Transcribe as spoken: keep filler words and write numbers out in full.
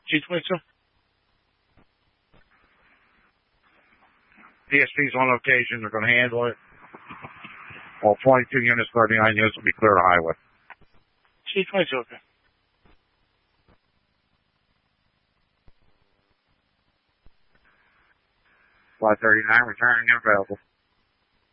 G twenty-two. D S P's on location. They're going to handle it. All twenty-two units, thirty-nine units will be clear to highway. G twenty-two, okay. five thirty-nine, returning and available.